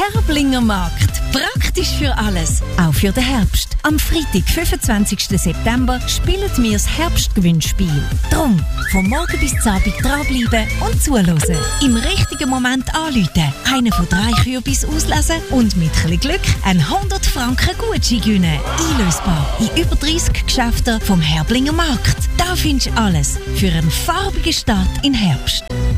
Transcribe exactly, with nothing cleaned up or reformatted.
Herblinger Markt. Praktisch für alles, auch für den Herbst. Am Freitag, fünfundzwanzigsten September, spielen wir das Herbstgewinnspiel. Drum, vom Morgen bis zum Abend dranbleiben und zuhören. Im richtigen Moment anrufen, einen von drei Kürbis auslesen und mit ein bisschen Glück einen hundert Franken Gutschein gewinnen. Einlösbar in über dreissig Geschäften vom Herblinger Markt. Da findest du alles für einen farbigen Start in Herbst.